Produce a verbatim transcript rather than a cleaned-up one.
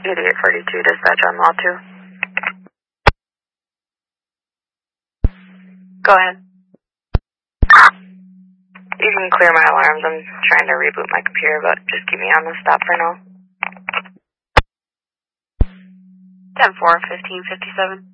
eighty-eight forty-two, dispatch on law two. Go ahead. You can clear my alarms. I'm trying to reboot my computer, but just keep me on the stop for now. ten four, fifteen fifty-seven.